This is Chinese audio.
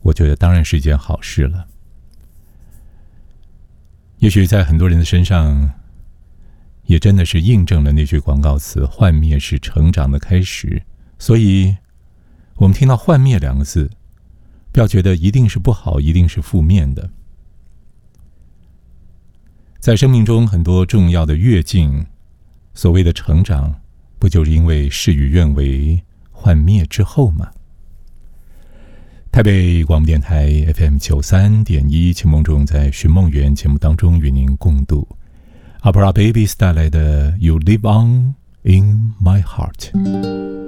我觉得当然是一件好事了。也许在很多人的身上，也真的是印证了那句广告词：幻灭是成长的开始。所以我们听到幻灭两个字，不要觉得一定是不好，一定是负面的。在生命中很多重要的跃进，所谓的成长，不就是因为事与愿违、幻灭之后吗？台北广播电台 FM 93.1，秦梦中在寻梦园节目当中与您共度 Opera Babies 带来的 You Live On In My Heart。